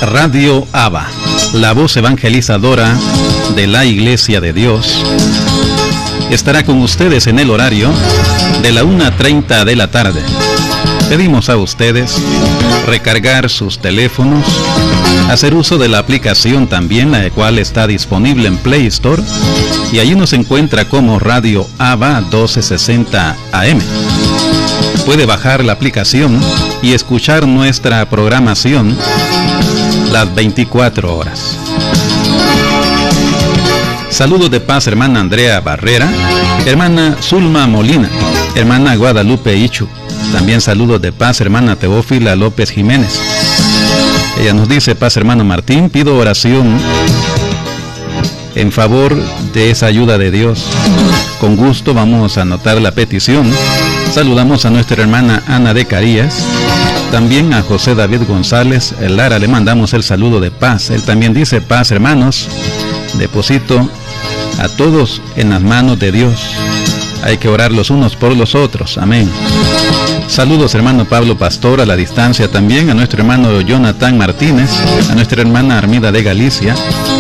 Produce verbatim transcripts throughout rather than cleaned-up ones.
Radio Abba, la voz evangelizadora de la Iglesia de Dios, estará con ustedes en el horario de la una treinta de la tarde. Pedimos a ustedes recargar sus teléfonos, hacer uso de la aplicación también, la cual está disponible en Play Store, y allí nos encuentra como Radio Abba doce sesenta A M. Puede bajar la aplicación y escuchar nuestra programación las veinticuatro horas. Saludos de paz, hermana Andrea Barrera, hermana Zulma Molina, hermana Guadalupe Ichu. También saludos de paz, hermana Teófila López Jiménez. Ella nos dice: paz, hermano Martín, pido oración en favor de esa ayuda de Dios. Con gusto vamos a anotar la petición. Saludamos a nuestra hermana Ana de Carías, también a José David González Lara, le mandamos el saludo de paz. Él también dice: paz, hermanos, deposito a todos en las manos de Dios. Hay que orar los unos por los otros. Amén. Saludos, hermano Pablo Pastor, a la distancia también, a nuestro hermano Jonathan Martínez, a nuestra hermana Armida de Galicia,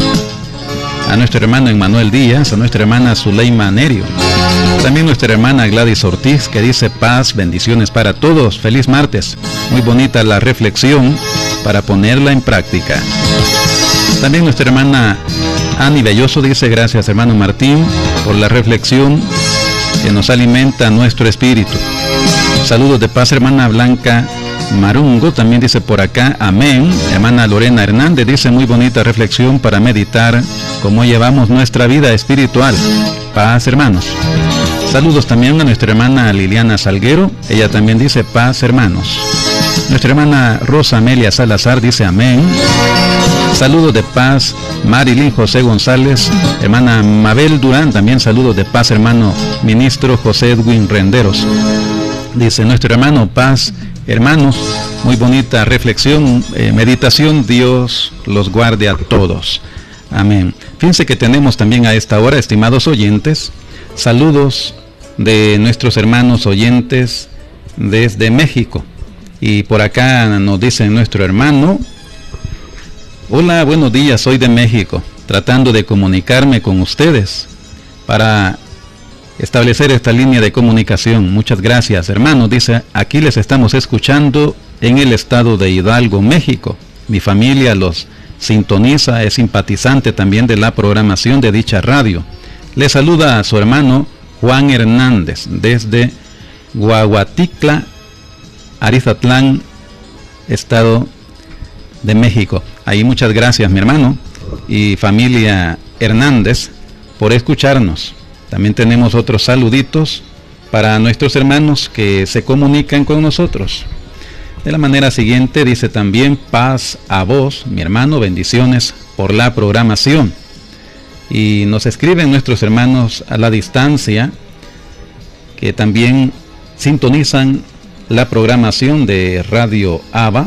a nuestro hermano Emmanuel Díaz, a nuestra hermana Zuleima Nerio, también nuestra hermana Gladys Ortiz, que dice: paz, bendiciones para todos, feliz martes. Muy bonita la reflexión para ponerla en práctica. También nuestra hermana Ani Belloso dice: gracias, hermano Martín, por la reflexión que nos alimenta nuestro espíritu. Saludos de paz, hermana Blanca Marungo, también dice por acá: amén. Hermana Lorena Hernández dice: muy bonita reflexión para meditar cómo llevamos nuestra vida espiritual. Paz, hermanos. Saludos también a nuestra hermana Liliana Salguero, ella también dice: paz, hermanos. Nuestra hermana Rosa Amelia Salazar dice: amén. Saludos de paz, Marilyn José González, hermana Mabel Durán, también saludos de paz, hermano ministro José Edwin Renderos. Dice nuestro hermano: paz, hermanos, muy bonita reflexión, eh, meditación, Dios los guarde a todos. Amén. Fíjense que tenemos también a esta hora, estimados oyentes, saludos de nuestros hermanos oyentes desde México. Y por acá nos dice nuestro hermano: hola, buenos días, soy de México, tratando de comunicarme con ustedes para establecer esta línea de comunicación. Muchas gracias, hermanos. Dice: aquí les estamos escuchando en el estado de Hidalgo, México. Mi familia los sintoniza, es simpatizante también de la programación de dicha radio. Le saluda a su hermano Juan Hernández desde Guaguaticla, Arizatlán, estado de México. Ahí muchas gracias, mi hermano y familia Hernández, por escucharnos. También tenemos otros saluditos para nuestros hermanos que se comunican con nosotros. De la manera siguiente dice también: paz a vos, mi hermano, bendiciones por la programación. Y nos escriben nuestros hermanos a la distancia que también sintonizan la programación de Radio Abba.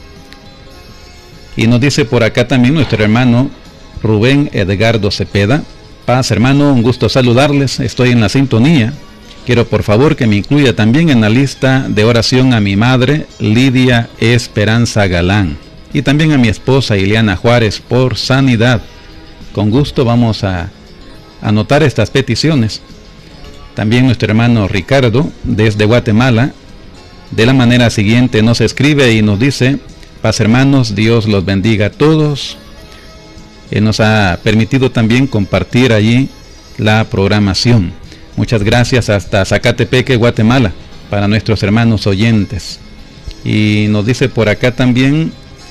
Y nos dice por acá también nuestro hermano Rubén Edgardo Cepeda: paz, hermano, un gusto saludarles, estoy en la sintonía. Quiero por favor que me incluya también en la lista de oración a mi madre Lidia Esperanza Galán y también a mi esposa Ileana Juárez por sanidad. Con gusto vamos a anotar estas peticiones. También nuestro hermano Ricardo desde Guatemala, de la manera siguiente nos escribe y nos dice: paz, hermanos, Dios los bendiga a todos. Él nos ha permitido también compartir allí la programación. Muchas gracias hasta Zacatepeque, Guatemala, para nuestros hermanos oyentes. Y nos dice por acá también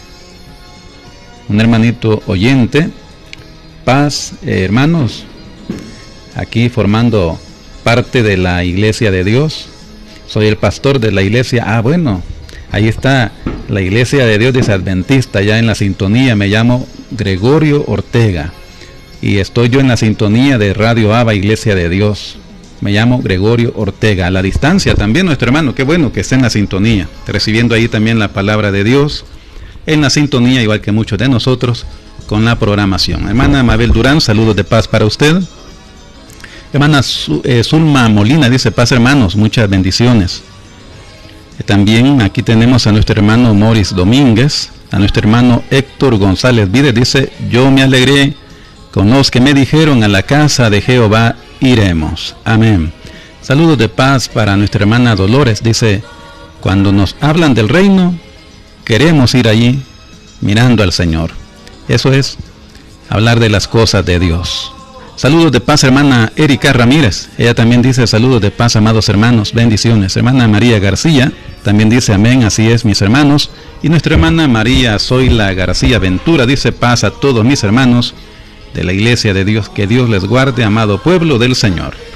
un hermanito oyente: paz, eh, hermanos, aquí formando parte de la Iglesia de Dios. Soy el pastor de la iglesia. Ah, bueno, ahí está la Iglesia de Dios Adventista, ya en la sintonía. Me llamo Gregorio Ortega y estoy yo en la sintonía de Radio Abba, Iglesia de Dios. Me llamo Gregorio Ortega, a la distancia también nuestro hermano. Qué bueno que esté en la sintonía, recibiendo ahí también la palabra de Dios, en la sintonía, igual que muchos de nosotros, con la programación. Hermana Mabel Durán, saludos de paz para usted. Hermana eh, Zulma Molina dice: paz, hermanos, muchas bendiciones. También aquí tenemos a nuestro hermano Morris Domínguez, a nuestro hermano Héctor González Vides, dice: yo me alegré con los que me dijeron, a la casa de Jehová iremos. Amén. Saludos de paz para nuestra hermana Dolores, dice: cuando nos hablan del reino, queremos ir allí mirando al Señor. Eso es hablar de las cosas de Dios. Saludos de paz, hermana Erika Ramírez. Ella también dice: saludos de paz, amados hermanos, bendiciones. Hermana María García también dice: amén, así es, mis hermanos. Y nuestra hermana María Zoila García Ventura dice: paz a todos mis hermanos de la iglesia de Dios, que Dios les guarde, amado pueblo del Señor.